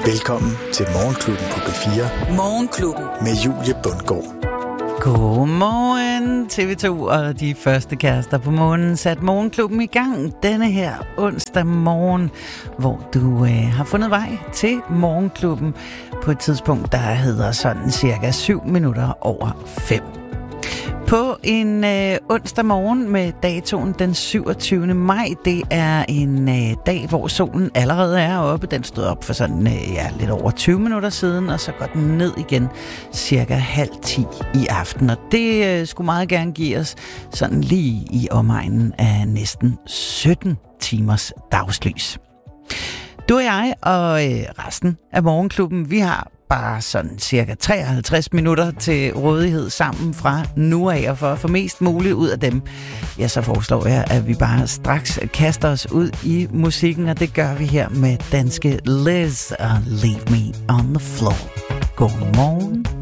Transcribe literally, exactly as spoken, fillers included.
Velkommen til Morgenklubben på B fire. Morgenklubben. Med Julie Bundgaard. Godmorgen T V to og de første kærester på månen sat Morgenklubben i gang denne her onsdag morgen, hvor du øh, har fundet vej til Morgenklubben på et tidspunkt, der hedder sådan cirka syv minutter over fem. På en øh, onsdag morgen med datoen den syvogtyvende maj, det er en øh, dag, hvor solen allerede er oppe. Den stod op for sådan øh, ja, lidt over tyve minutter siden, og så går den ned igen cirka halv ti i aften. Og det øh, skulle meget gerne give os sådan lige i omegnen af næsten sytten timers dagslys. Du og jeg og øh, resten af Morgenklubben, vi har bare sådan cirka treoghalvtreds minutter til rådighed sammen fra nu af, og for at få mest muligt ud af dem, ja, så foreslår jeg, at vi bare straks kaster os ud i musikken, og det gør vi her med danske Liz og Leave Me on the Floor. Godmorgen.